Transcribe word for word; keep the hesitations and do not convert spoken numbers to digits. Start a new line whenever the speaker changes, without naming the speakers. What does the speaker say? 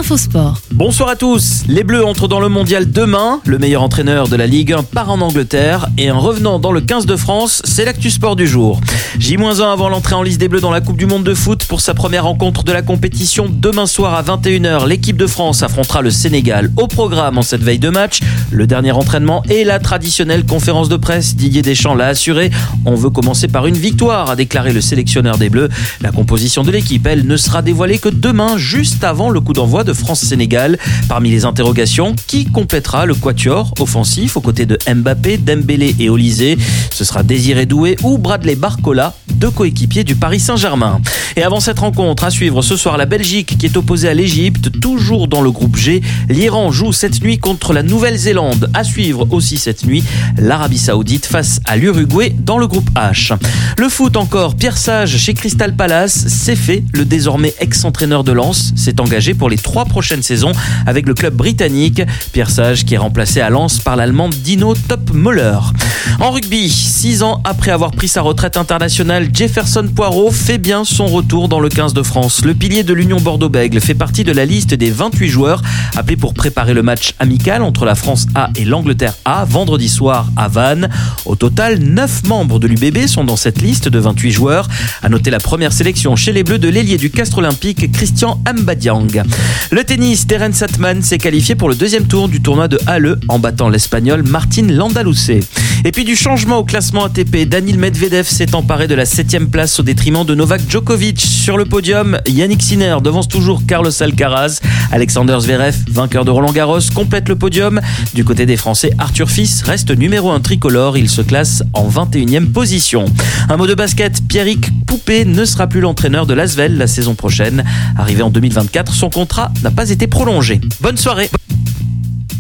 Infosport.
Bonsoir à tous. Les Bleus entrent dans le mondial demain. Le meilleur entraîneur de la Ligue un part en Angleterre et un revenant dans le quinze de France, c'est l'actu sport du jour. J un avant l'entrée en lice des Bleus dans la Coupe du Monde de foot pour sa première rencontre de la compétition. Demain soir à vingt et une heures, l'équipe de France affrontera le Sénégal. Au programme en cette veille de match, le dernier entraînement et la traditionnelle conférence de presse. Didier Deschamps l'a assuré. On veut commencer par une victoire, a déclaré le sélectionneur des Bleus. La composition de l'équipe, elle, ne sera dévoilée que demain, juste avant le coup d'envoi de France-Sénégal. Parmi les interrogations, qui complétera le quatuor offensif aux côtés de Mbappé, Dembélé et Olysée? Ce sera Désiré Doué ou Bradley Barcola, deux coéquipiers du Paris Saint-Germain. Et avant cette rencontre, à suivre ce soir la Belgique qui est opposée à l'Égypte, toujours dans le groupe G. L'Iran joue cette nuit contre la Nouvelle-Zélande. À suivre aussi cette nuit, l'Arabie Saoudite face à l'Uruguay dans le groupe H. Le foot encore, Pierre Sage chez Crystal Palace, c'est fait. Le désormais ex-entraîneur de Lens s'est engagé pour les trois prochaines saisons avec le club britannique. Pierre Sage qui est remplacé à Lens par l'Allemand Dino Topmöller. En rugby, six ans après avoir pris sa retraite internationale, Jefferson Poirot fait bien son retour dans le quinze de France. Le pilier de l'Union Bordeaux-Bègles fait partie de la liste des vingt-huit joueurs appelés pour préparer le match amical entre la France A et l'Angleterre A vendredi soir à Vannes. Au total, neuf membres de l'U B B sont dans cette liste de vingt-huit joueurs. À noter la première sélection chez les Bleus de l'ailier du Castres Olympique, Christian Mbadiang. Le tennis, Terence Atman s'est qualifié pour le deuxième tour du tournoi de Halle en battant l'Espagnol Martin Landaluce. Et puis du changement au classement A T P, Daniil Medvedev s'est emparé de la septième place au détriment de Novak Djokovic. Sur le podium, Yannick Sinner devance toujours Carlos Alcaraz. Alexander Zverev, vainqueur de Roland-Garros, complète le podium. Du côté des Français, Arthur Fils reste numéro un tricolore. Il se classe en vingt et unième position. Un mot de basket, Pierrick Poupé ne sera plus l'entraîneur de l'Asvel la saison prochaine. Arrivé en deux mille vingt-quatre, son contrat n'a pas été prolongé. Bonne soirée.